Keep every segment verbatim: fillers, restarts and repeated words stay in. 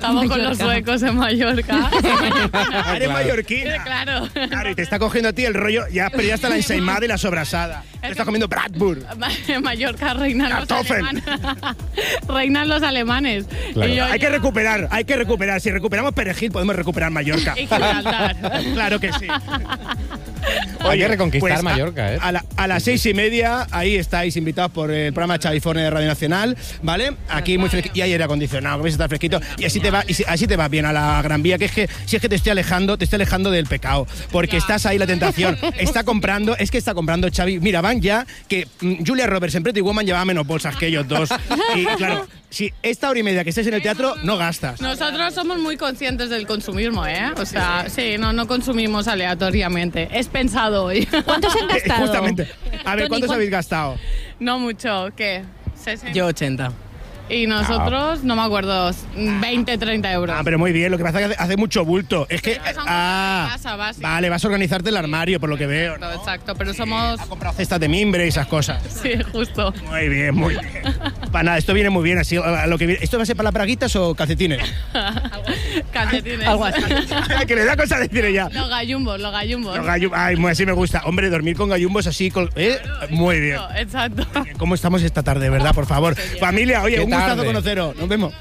Estamos con los suecos en Mallorca. ¿Eres mallorquina? Claro. Claro, y te está cogiendo a ti el rollo, ya, pero ya está la ensaimada y la sobrasada. Te estás comiendo Bratwurst. En Mallorca reinan los Kartoffeln. alemanes. Reinan los alemanes. Claro. Y yo Hay ya- que recuperar, hay que recuperar. Si recuperamos Perejil, podemos recuperar Mallorca. Y Gibraltar. Claro que sí. Hay que reconquistar pues, a- Mallorca, ¿eh? A, la- a las seis y media, ahí estáis invitados por el programa Chaviforne de Radio Nacional, ¿vale? Aquí muy fresquito. Y hay aire acondicionado, que vais a estar fresquito. Y así te va, y si- así te va bien a la Gran Vía, que es que si es que te estoy alejando, te estoy alejando del pecado. Porque estás ahí la tentación. Está comprando, es que está comprando Xavi. Mira, van ya que mm, Julia Roberts en Pretty Woman llevaba menos bolsas que ellos dos. Y claro, si esta hora y media que estés en el teatro, no gastas. Nosotros somos muy conscientes del consumismo, ¿eh? O sea, sí, no, no consumimos aleatoriamente. Es pensado hoy. ¿Cuántos han gastado? Justamente. A ver, Tony, ¿cuántos ¿cuán- habéis gastado? No mucho, ¿qué? ¿sesenta? Yo ochenta. Y nosotros, no me acuerdo, veinte, treinta euros. Ah, pero muy bien, lo que pasa es que hace, hace mucho bulto. Es que. Pero son Ah, cosas de casa, básicas. vale, vas a organizarte el armario, por lo que veo. Exacto, exacto, pero somos... Ha comprado cestas de mimbre y esas cosas. Sí, justo. Muy bien, muy bien. Para nada, esto viene muy bien. Así, a lo que viene. ¿Esto va a ser para las braguitas o calcetines? Calcetines. Algo así. Que le da cosa decir ya. Los gallumbos, los gallumbos. Los gallu- Ay, muy así me gusta. Hombre, dormir con gallumbos así. Con- ¿eh? Muy bien. Exacto. ¿Cómo estamos esta tarde, verdad? Por favor. Familia, oye, Qué un gustazo tarde. conoceros. Nos vemos.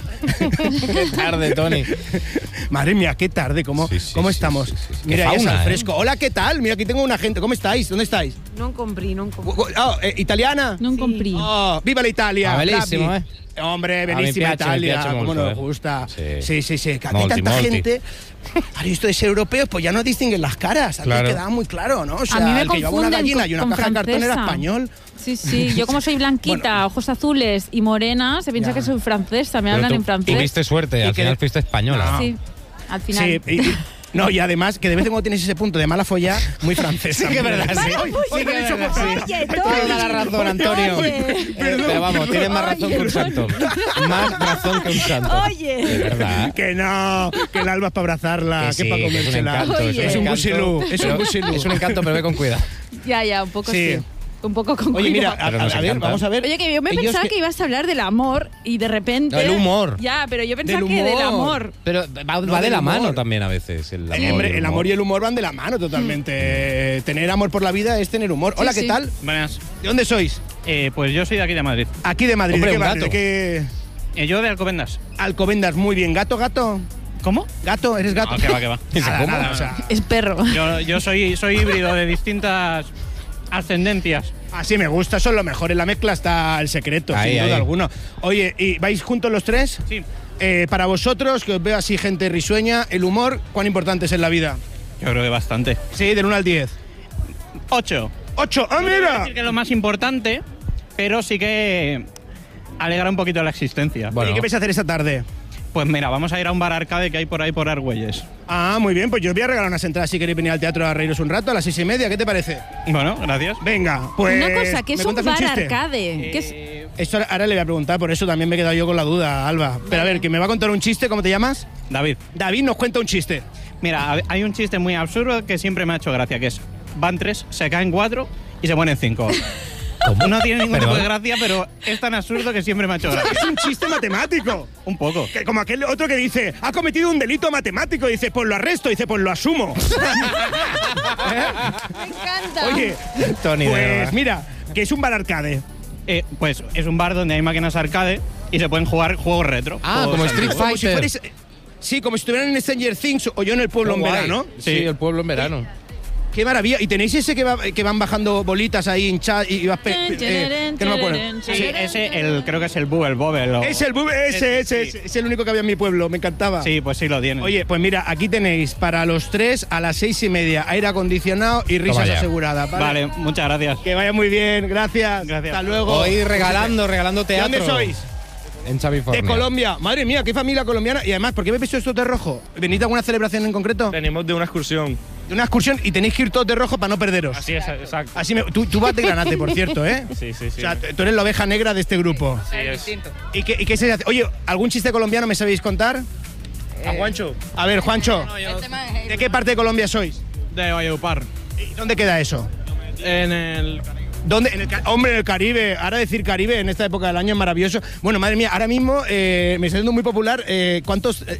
Qué tarde, Tony. Madre mía, qué tarde. ¿Cómo, Sí, sí, cómo sí, estamos? sí, sí, sí. Mira, Qué ahí es fauna, al ¿eh? fresco. Hola, ¿qué tal? Mira, aquí tengo una gente. ¿Cómo estáis? ¿Dónde estáis? Non comprí, non comprí. Oh, eh, ¿italiana? Non comprí. Oh, ¡viva la Italia! Ah, bellísimo, bravi. eh. Hombre, A mi bellísima piace, mi Italia, piace cómo molto, nos eh. gusta. Sí. Sí, sí, sí. Que aquí Molti, hay tanta molti. gente. Ahora esto de ser europeos, pues ya no distinguen las caras. Antes Claro. quedaba muy claro, ¿no? O sea, A mí me el que llevaba una confunden gallina con- y una con caja de cartón era francesa. español. Sí, sí. Yo como soy blanquita, ojos azules y morena, se piensa Ya. que soy francesa. Me Pero hablan tú en francés. Tuviste suerte, Y al que- final fuiste española. Sí, al final. Sí, y, y- no, y además que de vez en cuando tienes ese punto de mala folla muy francesa. Sí que es verdad, sí. Hoy- hoy Sí que me he es dicho verdad, por- sí. Oye, Toda la razón, Antonio. Oye. Eh, pero vamos, tienes más razón que un santo. Más razón que un santo. Oye. De verdad. Que no, que el alba es para abrazarla, que, sí, para que es un comérsela. encanto, es un Es un encanto, busilú, es un pero- busilú. Es un encanto, pero ve con cuidado. Ya, ya, un poco Sí. sí. Un poco con Oye, mira, cuidado. a, Pero a- nos a ver, encanta. vamos a ver. Oye, que yo me Ellos pensaba que- que... ibas a hablar del amor y de repente... No, el humor. Ya, pero yo pensaba Del que del humor. amor. Pero va, No, va de del la humor. mano también a veces. El amor, Eh, hombre, y el amor y el humor van de la mano totalmente. Eh, Tener amor por la vida es tener humor. Hola, Sí, ¿qué sí. tal? Buenas. ¿De dónde sois? Eh, pues yo soy de aquí de Madrid. Aquí de Madrid. Hombre, ¿De qué un barrio? gato. ¿De qué? Eh, yo de Alcobendas. Alcobendas, muy bien. ¿Gato, gato? ¿Cómo? ¿Gato? ¿Eres gato? No, que va, que va. Nada, ¿Cómo? nada, o sea, Es perro. Yo, yo soy, soy híbrido de distintas ascendencias. así me gusta, eso es lo mejor. En la mezcla está el secreto, Ahí, sin duda ahí. alguno. Oye, ¿y vais juntos los tres? Sí. Eh, para vosotros, que os veo así gente risueña, el humor, ¿cuán importante es en la vida? Yo creo que bastante. Sí, del uno al diez. Ocho. ¡Ocho! ¡Ah, No quiero mira! decir que es lo más importante, pero sí que alegra un poquito la existencia. Bueno. ¿Y qué vais a hacer esta tarde? Pues mira, vamos a ir a un bar arcade que hay por ahí por Argüelles. Ah, muy bien, pues yo os voy a regalar unas entradas si queréis venir al teatro a reíros un rato a las seis y media, ¿qué te parece? Bueno, gracias. Venga, pues... Una cosa, ¿qué es ¿me un cuentas bar chiste? arcade? ¿Qué es? Eh, Esto ahora le voy a preguntar, por eso también me he quedado yo con la duda, Alba. Pero a ver, que me va a contar un chiste, ¿cómo te llamas? David, David nos cuenta un chiste. mira, hay un chiste muy absurdo que siempre me ha hecho gracia, que es, van tres, se caen cuatro y se ponen cinco. ¿Cómo? No tiene ningún tipo de Perdón. gracia, pero es tan absurdo que siempre me ha hecho Es gracia. un chiste matemático. Un poco. Que como aquel otro que dice, ha cometido un delito matemático. Dice, pues lo arresto. Dice, pues lo asumo. Me encanta. Oye, Tony, de pues verdad. mira, que es un bar arcade. Eh, pues es un bar donde hay máquinas arcade y se pueden jugar juegos retro. Ah, Juegos como antiguos. Street Como si Fighter. fuerais- sí, como si estuvieran en Stranger Things o yo en el pueblo Qué en guay. verano. Sí, el pueblo en verano. Qué maravilla. ¿Y tenéis ese que, va- que van bajando bolitas ahí hinchadas y vas... pe- eh, que no me acuerdo. Sí, ese el, creo que es el Bubble Bobble. o- Es el bu- ese, ese, Sí. ese, es el único que había en mi pueblo, me encantaba. Sí, pues sí lo tiene. Oye, pues mira, aquí tenéis para los tres a las seis y media aire acondicionado y risas ya. aseguradas. ¿vale? Vale, muchas gracias. Que vaya muy bien, gracias. Gracias. Hasta luego. Hoy regalando, regalando ¿De teatro. dónde sois? En Chavifornia. De Colombia. Madre mía, qué familia colombiana. Y además, ¿por qué me visto esto de rojo? ¿Venís de alguna celebración en concreto? Venimos de una excursión. De una excursión y tenéis que ir todos de rojo para no perderos. Así es, exacto. Así me- tú, tú vas de granate, por cierto, ¿eh? Sí, sí, sí. O sea, tú eres la oveja negra de este grupo. Sí, es. ¿Y qué, y qué se hace? Oye, ¿algún chiste colombiano me sabéis contar? A Juancho. A ver, Juancho, ¿de qué parte de Colombia sois? De Valledupar. ¿Y dónde queda eso? En el... ¿Dónde? En el Ca- hombre, en el Caribe. Ahora decir Caribe en esta época del año es maravilloso. Bueno, madre mía, ahora mismo eh, me está siendo muy popular. Eh, ¿Cuántos? eh,